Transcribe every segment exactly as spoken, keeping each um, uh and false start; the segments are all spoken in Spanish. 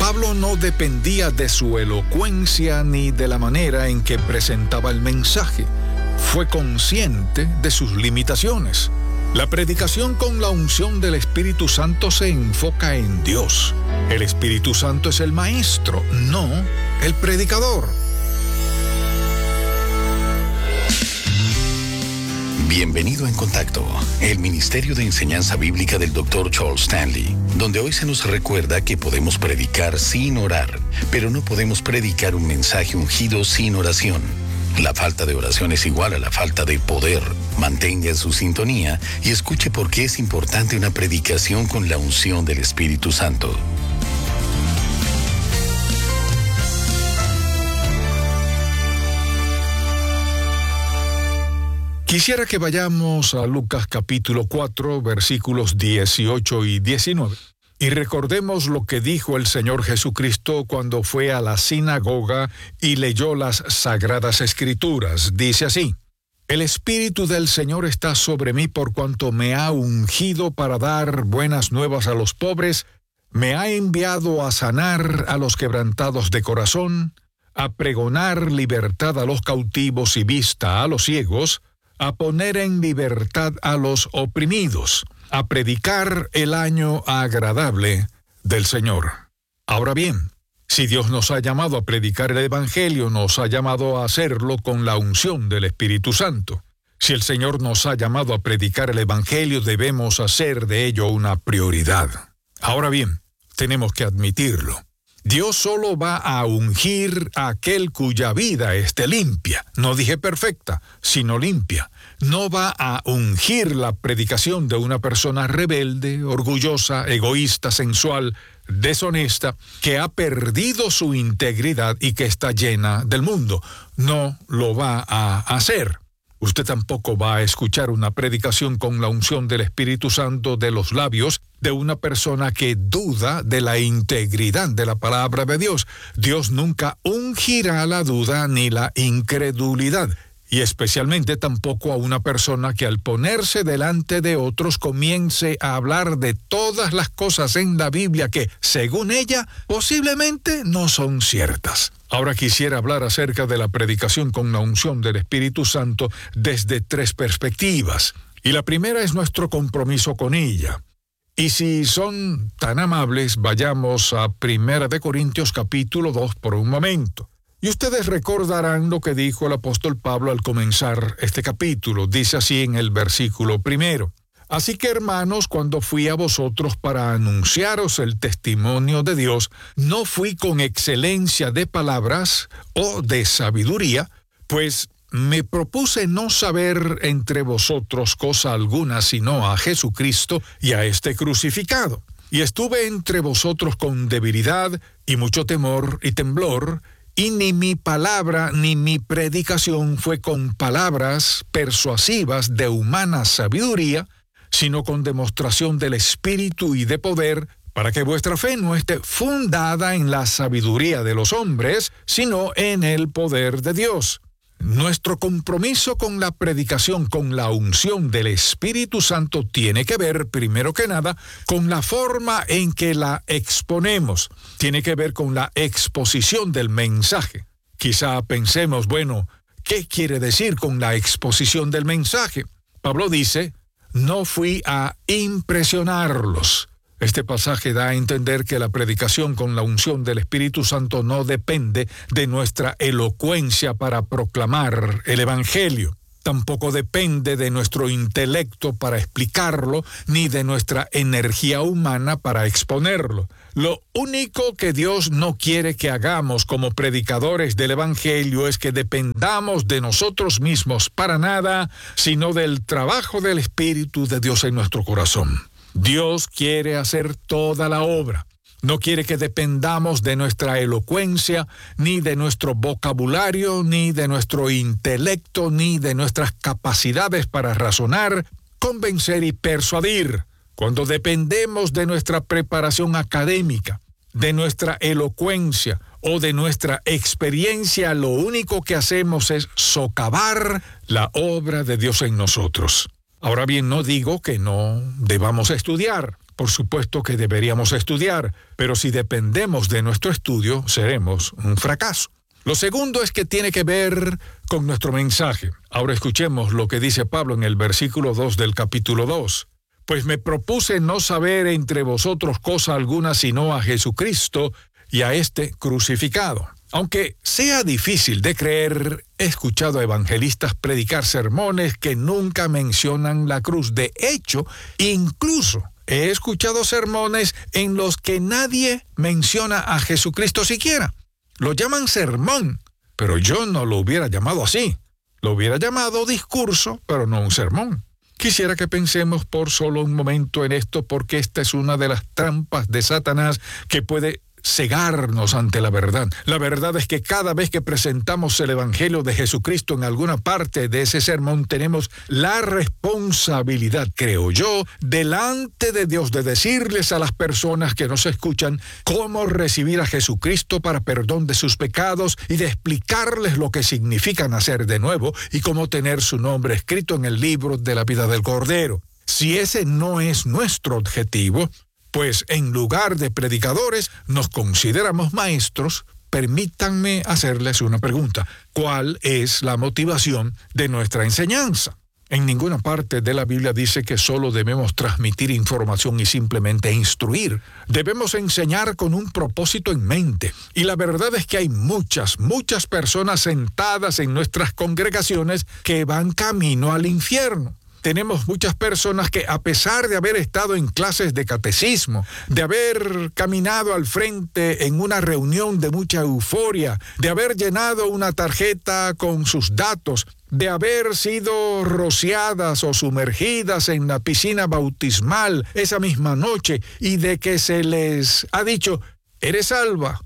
Pablo no dependía de su elocuencia ni de la manera en que presentaba el mensaje. Fue consciente de sus limitaciones. La predicación con la unción del Espíritu Santo se enfoca en Dios. El Espíritu Santo es el maestro, no el predicador. Bienvenido a En Contacto, el Ministerio de Enseñanza Bíblica del doctor Charles Stanley, donde hoy se nos recuerda que podemos predicar sin orar, pero no podemos predicar un mensaje ungido sin oración. La falta de oración es igual a la falta de poder. Mantenga su sintonía y escuche por qué es importante una predicación con la unción del Espíritu Santo. Quisiera que vayamos a Lucas capítulo cuatro, versículos dieciocho y diecinueve, y recordemos lo que dijo el Señor Jesucristo cuando fue a la sinagoga y leyó las Sagradas Escrituras. Dice así: El Espíritu del Señor está sobre mí por cuanto me ha ungido para dar buenas nuevas a los pobres, me ha enviado a sanar a los quebrantados de corazón, a pregonar libertad a los cautivos y vista a los ciegos, a poner en libertad a los oprimidos, a predicar el año agradable del Señor. Ahora bien, si Dios nos ha llamado a predicar el Evangelio, nos ha llamado a hacerlo con la unción del Espíritu Santo. Si el Señor nos ha llamado a predicar el Evangelio, debemos hacer de ello una prioridad. Ahora bien, tenemos que admitirlo. Dios solo va a ungir a aquel cuya vida esté limpia. No dije perfecta, sino limpia. No va a ungir la predicación de una persona rebelde, orgullosa, egoísta, sensual, deshonesta, que ha perdido su integridad y que está llena del mundo. No lo va a hacer. Usted tampoco va a escuchar una predicación con la unción del Espíritu Santo de los labios de una persona que duda de la integridad de la palabra de Dios. Dios nunca ungirá la duda ni la incredulidad, y especialmente tampoco a una persona que al ponerse delante de otros comience a hablar de todas las cosas en la Biblia que, según ella, posiblemente no son ciertas. Ahora quisiera hablar acerca de la predicación con la unción del Espíritu Santo desde tres perspectivas. Y la primera es nuestro compromiso con ella. Y si son tan amables, vayamos a Primera de Corintios capítulo dos por un momento. Y ustedes recordarán lo que dijo el apóstol Pablo al comenzar este capítulo. Dice así en el versículo primero: Así que, hermanos, cuando fui a vosotros para anunciaros el testimonio de Dios, no fui con excelencia de palabras o de sabiduría, pues me propuse no saber entre vosotros cosa alguna sino a Jesucristo y a este crucificado. Y estuve entre vosotros con debilidad y mucho temor y temblor, y ni mi palabra ni mi predicación fue con palabras persuasivas de humana sabiduría, sino con demostración del Espíritu y de poder, para que vuestra fe no esté fundada en la sabiduría de los hombres, sino en el poder de Dios. Nuestro compromiso con la predicación, con la unción del Espíritu Santo, tiene que ver, primero que nada, con la forma en que la exponemos. Tiene que ver con la exposición del mensaje. Quizá pensemos, bueno, ¿qué quiere decir con la exposición del mensaje? Pablo dice: no fui a impresionarlos. Este pasaje da a entender que la predicación con la unción del Espíritu Santo no depende de nuestra elocuencia para proclamar el Evangelio. Tampoco depende de nuestro intelecto para explicarlo, ni de nuestra energía humana para exponerlo. Lo único que Dios no quiere que hagamos como predicadores del Evangelio es que dependamos de nosotros mismos para nada, sino del trabajo del Espíritu de Dios en nuestro corazón. Dios quiere hacer toda la obra. No quiere que dependamos de nuestra elocuencia, ni de nuestro vocabulario, ni de nuestro intelecto, ni de nuestras capacidades para razonar, convencer y persuadir. Cuando dependemos de nuestra preparación académica, de nuestra elocuencia o de nuestra experiencia, lo único que hacemos es socavar la obra de Dios en nosotros. Ahora bien, no digo que no debamos estudiar. por supuesto que deberíamos estudiar, pero si dependemos de nuestro estudio, seremos un fracaso. Lo segundo es que tiene que ver con nuestro mensaje. Ahora escuchemos lo que dice Pablo en el versículo dos del capítulo dos. Pues me propuse no saber entre vosotros cosa alguna sino a Jesucristo y a este crucificado. Aunque sea difícil de creer, he escuchado a evangelistas predicar sermones que nunca mencionan la cruz. De hecho, incluso he escuchado sermones en los que nadie menciona a Jesucristo siquiera. Lo llaman sermón, pero yo no lo hubiera llamado así. Lo hubiera llamado discurso, pero no un sermón. Quisiera que pensemos por solo un momento en esto, porque esta es una de las trampas de Satanás que puede cegarnos ante la verdad. La verdad es que cada vez que presentamos el Evangelio de Jesucristo en alguna parte de ese sermón, tenemos la responsabilidad, creo yo, delante de Dios, de decirles a las personas que nos escuchan cómo recibir a Jesucristo para perdón de sus pecados y de explicarles lo que significa nacer de nuevo y cómo tener su nombre escrito en el libro de la vida del Cordero. Si ese no es nuestro objetivo, pues en lugar de predicadores nos consideramos maestros, permítanme hacerles una pregunta. ¿Cuál es la motivación de nuestra enseñanza? En ninguna parte de la Biblia dice que solo debemos transmitir información y simplemente instruir. Debemos enseñar con un propósito en mente. Y la verdad es que hay muchas, muchas personas sentadas en nuestras congregaciones que van camino al infierno. Tenemos muchas personas que, a pesar de haber estado en clases de catecismo, de haber caminado al frente en una reunión de mucha euforia, de haber llenado una tarjeta con sus datos, de haber sido rociadas o sumergidas en la piscina bautismal esa misma noche y de que se les ha dicho, ¿eres salva?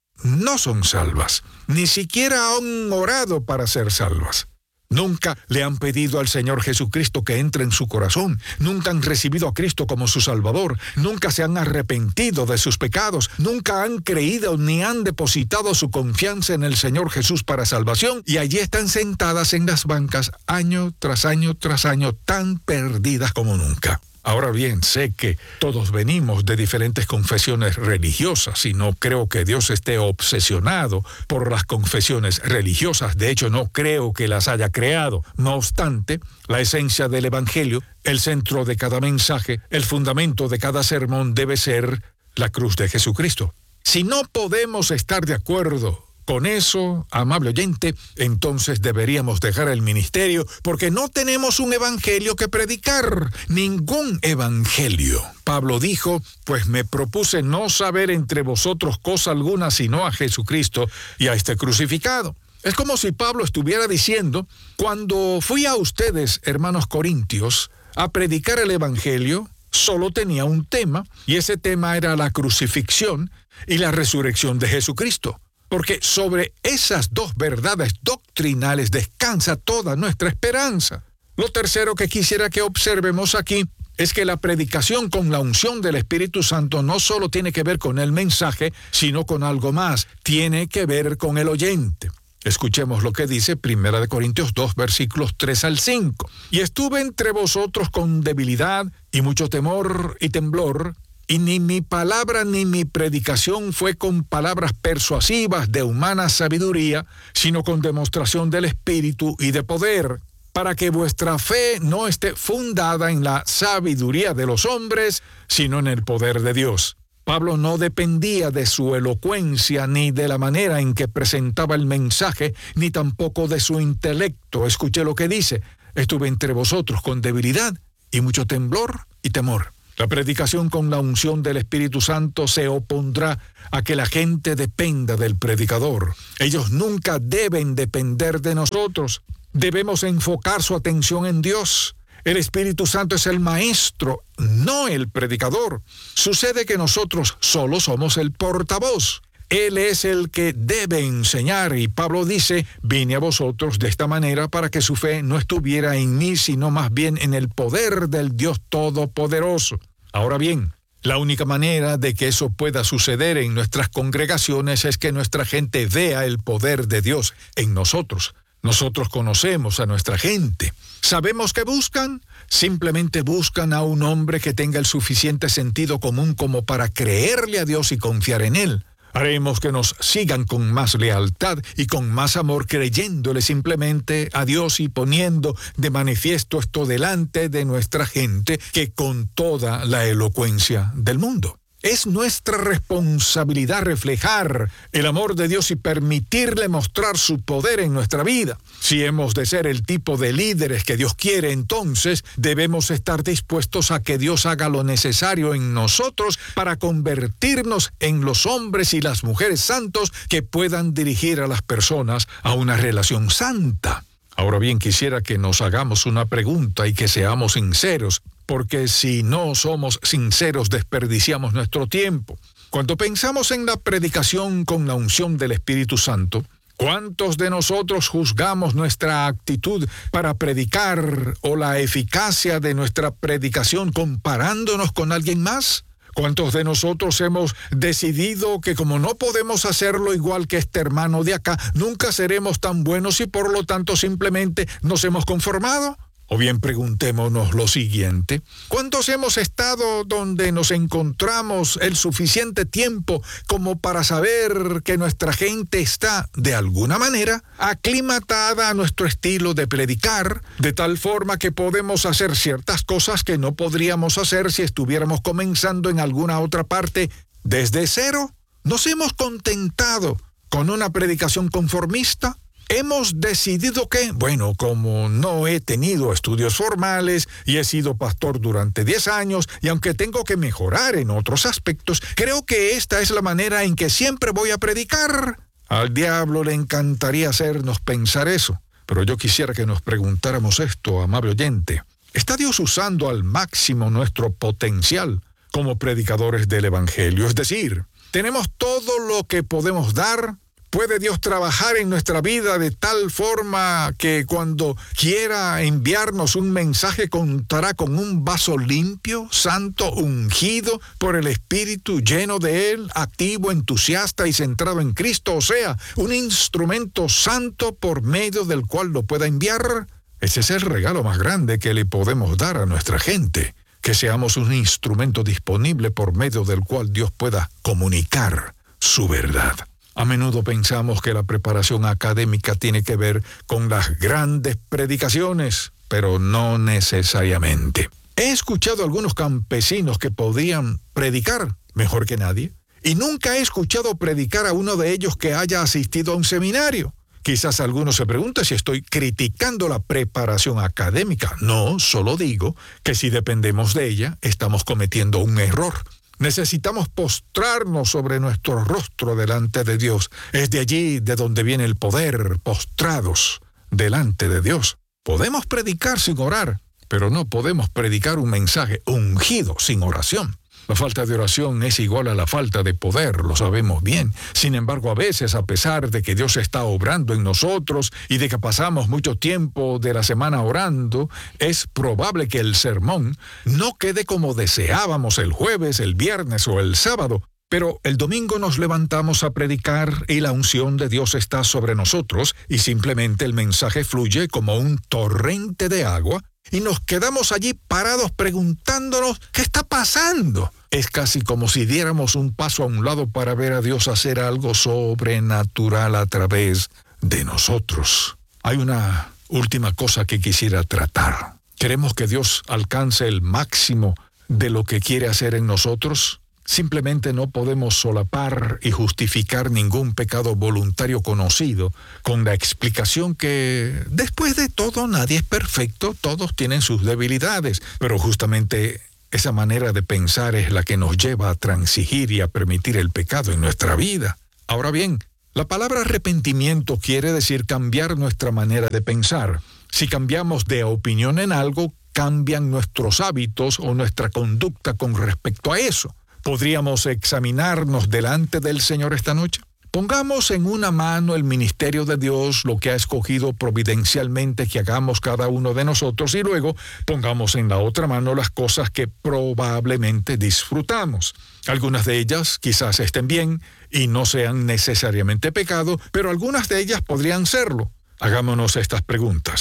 No son salvas, ni siquiera han orado para ser salvas. Nunca le han pedido al Señor Jesucristo que entre en su corazón. Nunca han recibido a Cristo como su Salvador. Nunca se han arrepentido de sus pecados. Nunca han creído ni han depositado su confianza en el Señor Jesús para salvación. Y allí están sentadas en las bancas año tras año tras año, tan perdidas como nunca. Ahora bien, sé que todos venimos de diferentes confesiones religiosas y no creo que Dios esté obsesionado por las confesiones religiosas. De hecho, no creo que las haya creado. No obstante, la esencia del Evangelio, el centro de cada mensaje, el fundamento de cada sermón debe ser la cruz de Jesucristo. Si no podemos estar de acuerdo con eso, amable oyente, entonces deberíamos dejar el ministerio porque no tenemos un evangelio que predicar, ningún evangelio. Pablo dijo, pues me propuse no saber entre vosotros cosa alguna sino a Jesucristo y a este crucificado. Es como si Pablo estuviera diciendo, cuando fui a ustedes, hermanos corintios, a predicar el evangelio, solo tenía un tema, y ese tema era la crucifixión y la resurrección de Jesucristo. Porque sobre esas dos verdades doctrinales descansa toda nuestra esperanza. Lo tercero que quisiera que observemos aquí es que la predicación con la unción del Espíritu Santo no solo tiene que ver con el mensaje, sino con algo más. Tiene que ver con el oyente. Escuchemos lo que dice Primera de Corintios dos, versículos tres al cinco. Y estuve entre vosotros con debilidad y mucho temor y temblor, y ni mi palabra ni mi predicación fue con palabras persuasivas de humana sabiduría, sino con demostración del Espíritu y de poder, para que vuestra fe no esté fundada en la sabiduría de los hombres, sino en el poder de Dios. Pablo no dependía de su elocuencia ni de la manera en que presentaba el mensaje, ni tampoco de su intelecto. Escuché lo que dice, estuve entre vosotros con debilidad y mucho temblor y temor. La predicación con la unción del Espíritu Santo se opondrá a que la gente dependa del predicador. Ellos nunca deben depender de nosotros. Debemos enfocar su atención en Dios. El Espíritu Santo es el maestro, no el predicador. Sucede que nosotros solo somos el portavoz. Él es el que debe enseñar, y Pablo dice, vine a vosotros de esta manera para que su fe no estuviera en mí, sino más bien en el poder del Dios Todopoderoso. Ahora bien, la única manera de que eso pueda suceder en nuestras congregaciones es que nuestra gente vea el poder de Dios en nosotros. Nosotros conocemos a nuestra gente. Sabemos qué buscan, simplemente buscan a un hombre que tenga el suficiente sentido común como para creerle a Dios y confiar en Él. Haremos que nos sigan con más lealtad y con más amor, creyéndole simplemente a Dios y poniendo de manifiesto esto delante de nuestra gente, que con toda la elocuencia del mundo. Es nuestra responsabilidad reflejar el amor de Dios y permitirle mostrar su poder en nuestra vida. Si hemos de ser el tipo de líderes que Dios quiere, entonces debemos estar dispuestos a que Dios haga lo necesario en nosotros para convertirnos en los hombres y las mujeres santos que puedan dirigir a las personas a una relación santa. Ahora bien, quisiera que nos hagamos una pregunta y que seamos sinceros, porque si no somos sinceros desperdiciamos nuestro tiempo. Cuando pensamos en la predicación con la unción del Espíritu Santo, ¿cuántos de nosotros juzgamos nuestra actitud para predicar o la eficacia de nuestra predicación comparándonos con alguien más? ¿Cuántos de nosotros hemos decidido que como no podemos hacerlo igual que este hermano de acá, nunca seremos tan buenos y por lo tanto simplemente nos hemos conformado? O bien preguntémonos lo siguiente: ¿cuántos hemos estado donde nos encontramos el suficiente tiempo como para saber que nuestra gente está, de alguna manera, aclimatada a nuestro estilo de predicar, de tal forma que podemos hacer ciertas cosas que no podríamos hacer si estuviéramos comenzando en alguna otra parte desde cero? ¿Nos hemos contentado con una predicación conformista? Hemos decidido que, bueno, como no he tenido estudios formales y he sido pastor durante diez años, y aunque tengo que mejorar en otros aspectos, creo que esta es la manera en que siempre voy a predicar. Al diablo le encantaría hacernos pensar eso, pero yo quisiera que nos preguntáramos esto, amable oyente. ¿Está Dios usando al máximo nuestro potencial como predicadores del Evangelio? Es decir, ¿tenemos todo lo que podemos dar? ¿Puede Dios trabajar en nuestra vida de tal forma que cuando quiera enviarnos un mensaje contará con un vaso limpio, santo, ungido por el Espíritu, lleno de Él, activo, entusiasta y centrado en Cristo? O sea, un instrumento santo por medio del cual lo pueda enviar. Ese es el regalo más grande que le podemos dar a nuestra gente, que seamos un instrumento disponible por medio del cual Dios pueda comunicar su verdad. A menudo pensamos que la preparación académica tiene que ver con las grandes predicaciones, pero no necesariamente. He escuchado a algunos campesinos que podían predicar mejor que nadie, y nunca he escuchado predicar a uno de ellos que haya asistido a un seminario. Quizás alguno se pregunte si estoy criticando la preparación académica. No, solo digo que si dependemos de ella, estamos cometiendo un error. Necesitamos postrarnos sobre nuestro rostro delante de Dios. Es de allí de donde viene el poder, postrados delante de Dios. Podemos predicar sin orar, pero no podemos predicar un mensaje ungido sin oración. La falta de oración es igual a la falta de poder, lo sabemos bien. Sin embargo, a veces, a pesar de que Dios está obrando en nosotros y de que pasamos mucho tiempo de la semana orando, es probable que el sermón no quede como deseábamos el jueves, el viernes o el sábado. Pero el domingo nos levantamos a predicar y la unción de Dios está sobre nosotros y simplemente el mensaje fluye como un torrente de agua y nos quedamos allí parados preguntándonos ¿qué está pasando? Es casi como si diéramos un paso a un lado para ver a Dios hacer algo sobrenatural a través de nosotros. Hay una última cosa que quisiera tratar. ¿Queremos que Dios alcance el máximo de lo que quiere hacer en nosotros? Simplemente no podemos solapar y justificar ningún pecado voluntario conocido con la explicación que, después de todo, nadie es perfecto, todos tienen sus debilidades, pero justamente esa manera de pensar es la que nos lleva a transigir y a permitir el pecado en nuestra vida. Ahora bien, la palabra arrepentimiento quiere decir cambiar nuestra manera de pensar. Si cambiamos de opinión en algo, cambian nuestros hábitos o nuestra conducta con respecto a eso. ¿Podríamos examinarnos delante del Señor esta noche? Pongamos en una mano el ministerio de Dios, lo que ha escogido providencialmente que hagamos cada uno de nosotros, y luego pongamos en la otra mano las cosas que probablemente disfrutamos. Algunas de ellas quizás estén bien y no sean necesariamente pecado, pero algunas de ellas podrían serlo. Hagámonos estas preguntas.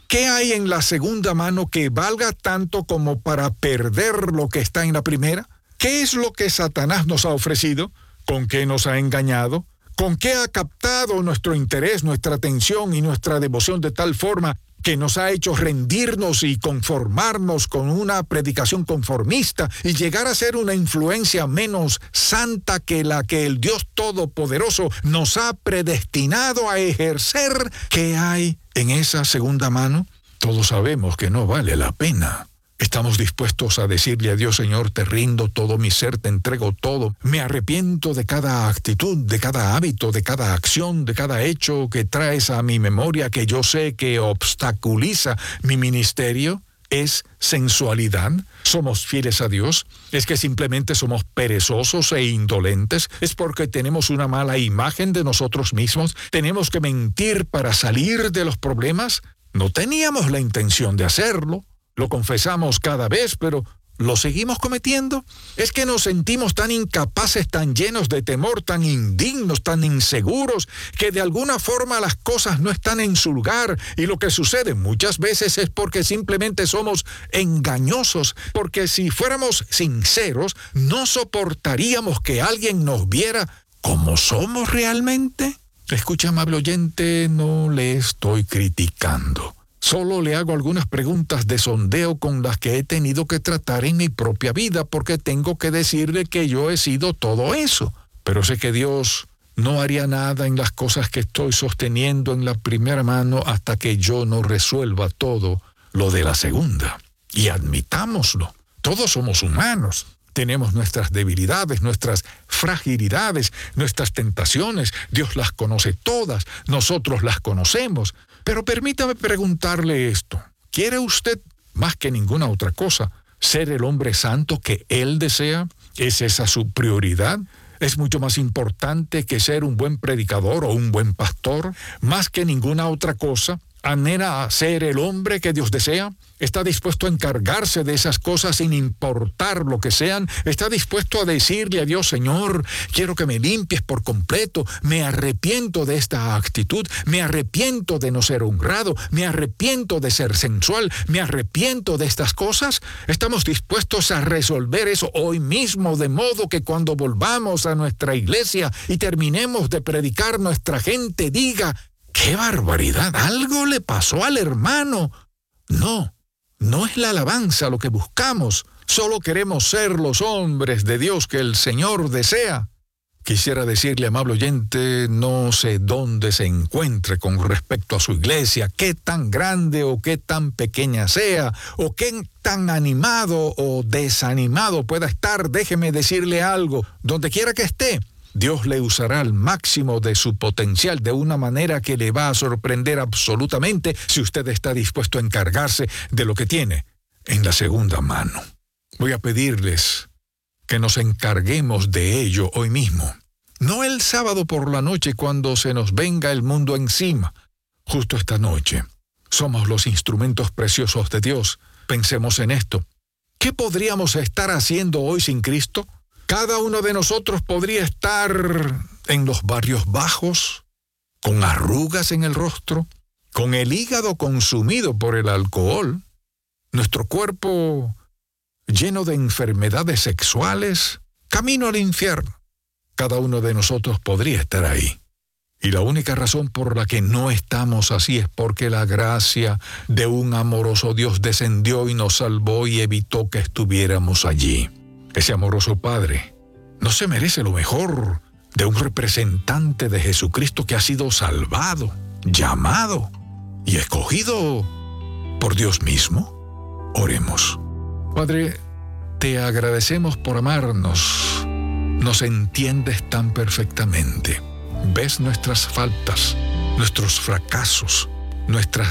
¿Qué hay en la segunda mano que valga tanto como para perder lo que está en la primera? ¿Qué es lo que Satanás nos ha ofrecido? ¿Con qué nos ha engañado? ¿Con qué ha captado nuestro interés, nuestra atención y nuestra devoción de tal forma que nos ha hecho rendirnos y conformarnos con una predicación conformista y llegar a ser una influencia menos santa que la que el Dios Todopoderoso nos ha predestinado a ejercer? ¿Qué hay en esa segunda mano? Todos sabemos que no vale la pena. Estamos dispuestos a decirle a Dios: Señor, te rindo todo mi ser, te entrego todo. Me arrepiento de cada actitud, de cada hábito, de cada acción, de cada hecho que traes a mi memoria que yo sé que obstaculiza mi ministerio. ¿Es sensualidad? ¿Somos fieles a Dios? ¿Es que simplemente somos perezosos e indolentes? ¿Es porque tenemos una mala imagen de nosotros mismos? ¿Tenemos que mentir para salir de los problemas? No teníamos la intención de hacerlo. Lo confesamos cada vez, pero ¿lo seguimos cometiendo? ¿Es que nos sentimos tan incapaces, tan llenos de temor, tan indignos, tan inseguros, que de alguna forma las cosas no están en su lugar? Y lo que sucede muchas veces es porque simplemente somos engañosos, porque si fuéramos sinceros, no soportaríamos que alguien nos viera como somos realmente. Escucha, amable oyente, no le estoy criticando. Solo le hago algunas preguntas de sondeo con las que he tenido que tratar en mi propia vida, porque tengo que decirle que yo he sido todo eso. Pero sé que Dios no haría nada en las cosas que estoy sosteniendo en la primera mano hasta que yo no resuelva todo lo de la segunda. Y admitámoslo, todos somos humanos. Tenemos nuestras debilidades, nuestras fragilidades, nuestras tentaciones. Dios las conoce todas, nosotros las conocemos. Pero permítame preguntarle esto. ¿Quiere usted, más que ninguna otra cosa, ser el hombre santo que Él desea? ¿Es esa su prioridad? ¿Es mucho más importante que ser un buen predicador o un buen pastor? Más que ninguna otra cosa, ¿anhela ser el hombre que Dios desea? ¿Está dispuesto a encargarse de esas cosas sin importar lo que sean? ¿Está dispuesto a decirle a Dios: Señor, quiero que me limpies por completo, me arrepiento de esta actitud, me arrepiento de no ser honrado, me arrepiento de ser sensual, me arrepiento de estas cosas? ¿Estamos dispuestos a resolver eso hoy mismo, de modo que cuando volvamos a nuestra iglesia y terminemos de predicar, nuestra gente diga: ¡qué barbaridad! Algo le pasó al hermano? No. No es la alabanza lo que buscamos. Solo queremos ser los hombres de Dios que el Señor desea. Quisiera decirle, amable oyente, no sé dónde se encuentre con respecto a su iglesia, qué tan grande o qué tan pequeña sea, o qué tan animado o desanimado pueda estar. Déjeme decirle algo: donde quiera que esté, Dios le usará al máximo de su potencial, de una manera que le va a sorprender absolutamente si usted está dispuesto a encargarse de lo que tiene en la segunda mano. Voy a pedirles que nos encarguemos de ello hoy mismo. No el sábado por la noche cuando se nos venga el mundo encima. Justo esta noche. Somos los instrumentos preciosos de Dios. Pensemos en esto. ¿Qué podríamos estar haciendo hoy sin Cristo? Cada uno de nosotros podría estar en los barrios bajos, con arrugas en el rostro, con el hígado consumido por el alcohol, nuestro cuerpo lleno de enfermedades sexuales, camino al infierno. Cada uno de nosotros podría estar ahí. Y la única razón por la que no estamos así es porque la gracia de un amoroso Dios descendió y nos salvó y evitó que estuviéramos allí. Ese amoroso Padre no se merece lo mejor de un representante de Jesucristo que ha sido salvado, llamado y escogido por Dios mismo. Oremos. Padre, te agradecemos por amarnos. Nos entiendes tan perfectamente. Ves nuestras faltas, nuestros fracasos, nuestras